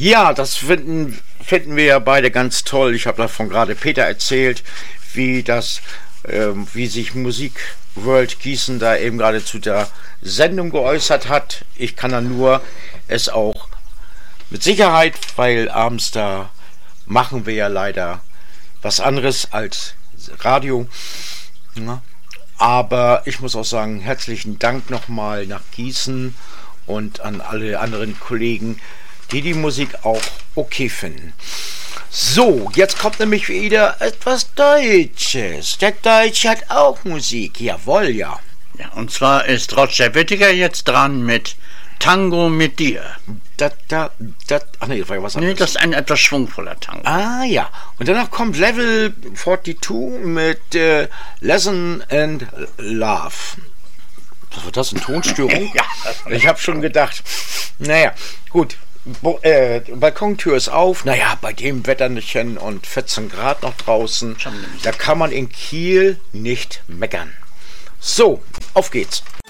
Ja, das finden wir ja beide ganz toll. Ich habe davon gerade Peter erzählt, wie sich Musik World Gießen da eben gerade zu der Sendung geäußert hat. Ich kann dann nur es auch mit Sicherheit, weil abends da machen wir ja leider was anderes als Radio. Ja. Aber ich muss auch sagen, herzlichen Dank nochmal nach Gießen und an alle anderen Kollegen, die Musik auch okay finden. So, jetzt kommt nämlich wieder etwas Deutsches. Der Deutsche hat auch Musik, jawohl, ja. Ja, und zwar ist Roger Whittaker jetzt dran mit Tango mit dir. Ach nee, das war ja was anderes. Nee, das ist ein etwas schwungvoller Tango. Ah ja, und danach kommt Level 42 mit Lesson and Love. Was war das, eine Tonstörung? Ja. Ich habe schon gedacht, naja, gut. Balkontür ist auf, naja, bei dem Wetterchen und 14 Grad noch draußen, da kann man in Kiel nicht meckern. So, auf geht's.